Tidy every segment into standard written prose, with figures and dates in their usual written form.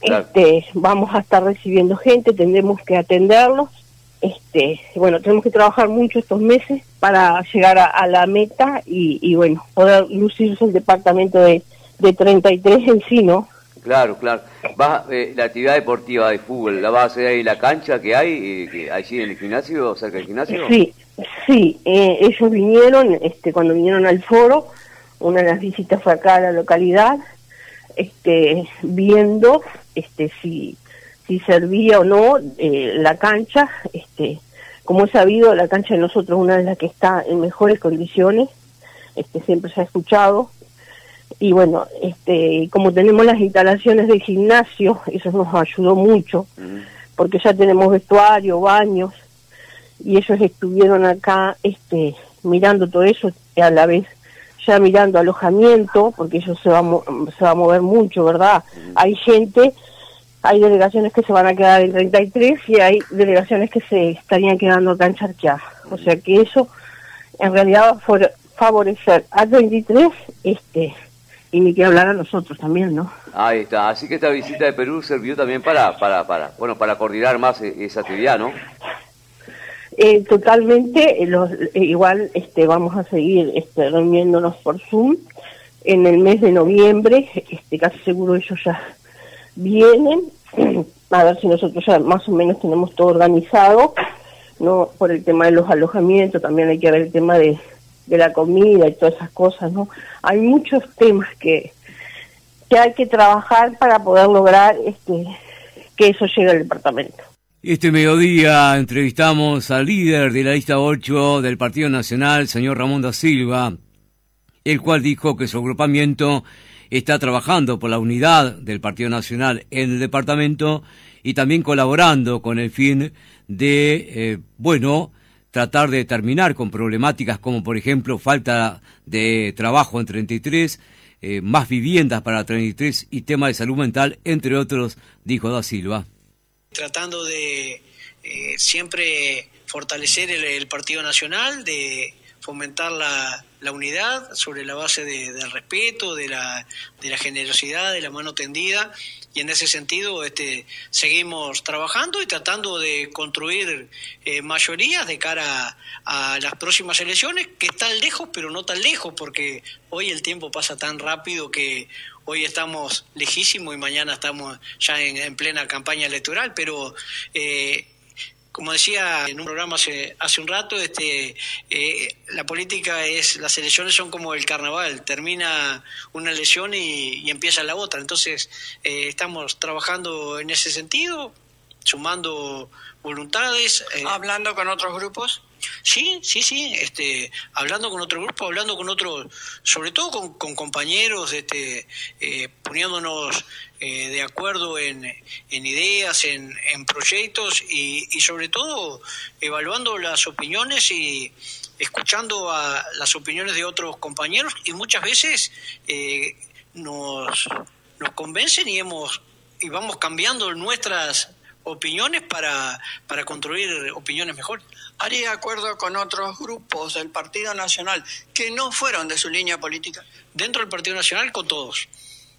Claro. Vamos a estar recibiendo gente, tendremos que atenderlos. Bueno, tenemos que trabajar mucho estos meses para llegar a la meta y bueno, poder lucirse el departamento de 33 en sí, ¿no? Claro, claro. La actividad deportiva de fútbol, ¿la vas a hacer ahí en la cancha que hay, allí en el gimnasio, cerca del gimnasio? Sí, ellos vinieron, cuando vinieron al foro, una de las visitas fue acá a la localidad, viendo si servía o no la cancha. Como es sabido, la cancha de nosotros es una de las que está en mejores condiciones, siempre se ha escuchado. Y bueno, como tenemos las instalaciones del gimnasio, eso nos ayudó mucho, porque ya tenemos vestuario, baños, y ellos estuvieron acá mirando todo eso, y a la vez ya mirando alojamiento, porque eso se va a mover mucho, ¿verdad? Hay delegaciones que se van a quedar en 33 y hay delegaciones que se estarían quedando acá en Charqueada. O sea que eso en realidad va a favorecer a 33 y ni que hablar a nosotros también, ¿no? Ahí está. Así que esta visita de Perú sirvió también para coordinar más esa actividad, ¿no? Totalmente. Igual vamos a seguir reuniéndonos por Zoom en el mes de noviembre. Casi seguro ellos ya vienen. A ver si nosotros ya más o menos tenemos todo organizado, ¿no? Por el tema de los alojamientos, también hay que ver el tema de la comida y todas esas cosas, ¿no? Hay muchos temas que hay que trabajar para poder lograr que eso llegue al departamento. Este mediodía entrevistamos al líder de la lista 8 del Partido Nacional, señor Ramón da Silva, el cual dijo que su agrupamiento está trabajando por la unidad del Partido Nacional en el departamento y también colaborando con el fin de, tratar de terminar con problemáticas como, por ejemplo, falta de trabajo en 33, más viviendas para 33 y tema de salud mental, entre otros, dijo da Silva. Tratando de siempre fortalecer el Partido Nacional, de fomentar la unidad sobre la base del respeto, de la generosidad, de la mano tendida, y en ese sentido seguimos trabajando y tratando de construir mayorías de cara a las próximas elecciones, que están lejos, pero no tan lejos, porque hoy el tiempo pasa tan rápido que hoy estamos lejísimos y mañana estamos ya en plena campaña electoral, pero como decía en un programa hace un rato, la política las elecciones son como el carnaval, termina una elección y empieza la otra. Entonces estamos trabajando en ese sentido, sumando voluntades. ¿Hablando con otros grupos? Sí, hablando con otro grupo, hablando con otros, sobre todo con compañeros, poniéndonos de acuerdo en ideas, en proyectos y sobre todo evaluando las opiniones y escuchando a las opiniones de otros compañeros, y muchas veces nos convencen y vamos cambiando nuestras opiniones para construir opiniones mejores. ¿Haría acuerdo con otros grupos del Partido Nacional que no fueron de su línea política? Dentro del Partido Nacional, con todos.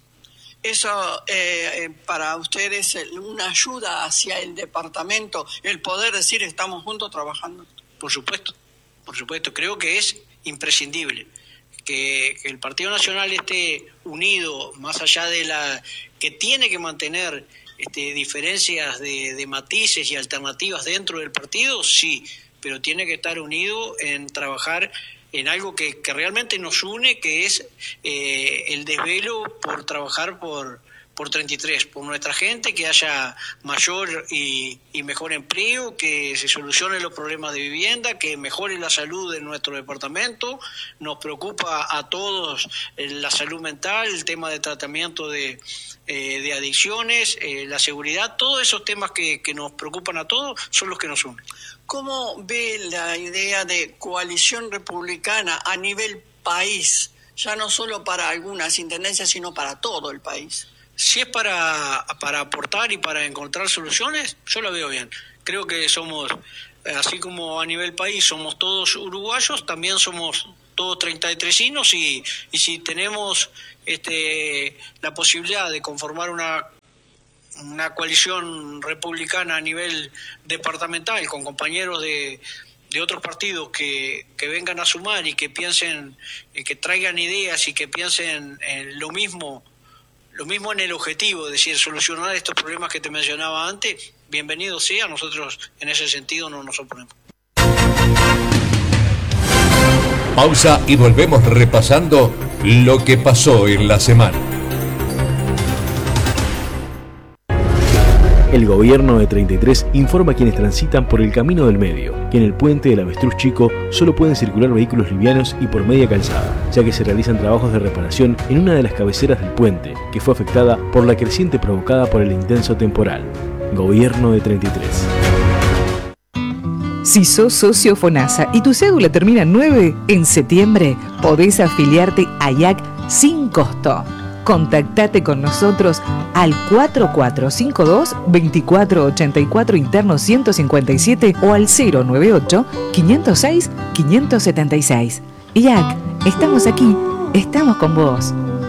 ¿Eso para ustedes una ayuda hacia el departamento, el poder decir estamos juntos trabajando? Por supuesto. Creo que es imprescindible que el Partido Nacional esté unido, más allá de que tiene que mantener diferencias de matices y alternativas dentro del partido, sí, pero tiene que estar unido en trabajar en algo que realmente nos une, que es el desvelo por trabajar por 33, por nuestra gente, que haya mayor y mejor empleo, que se solucionen los problemas de vivienda, que mejore la salud de nuestro departamento. Nos preocupa a todos la salud mental, el tema de tratamiento de adicciones, la seguridad, todos esos temas que nos preocupan a todos son los que nos unen. ¿Cómo ve la idea de coalición republicana a nivel país, ya no solo para algunas intendencias, sino para todo el país? Si es para aportar y para encontrar soluciones, yo la veo bien. Creo que somos, así como a nivel país somos todos uruguayos, también somos todos 33inos y si tenemos la posibilidad de conformar una coalición republicana a nivel departamental con compañeros de otros partidos que vengan a sumar y que piensen, que traigan ideas y que piensen lo mismo en el objetivo, es decir, solucionar estos problemas que te mencionaba antes, bienvenido sea. Nosotros en ese sentido no nos oponemos. Pausa y volvemos repasando lo que pasó en la semana. El gobierno de 33 informa a quienes transitan por el Camino del Medio que en el puente del Avestruz Chico solo pueden circular vehículos livianos y por media calzada, ya que se realizan trabajos de reparación en una de las cabeceras del puente, que fue afectada por la creciente provocada por el intenso temporal. Gobierno de 33. Si sos socio FONASA y tu cédula termina en 9, en septiembre podés afiliarte a IAC sin costo. Contactate con nosotros al 4452-2484 interno 157 o al 098-506-576. IAC, estamos aquí, estamos con vos.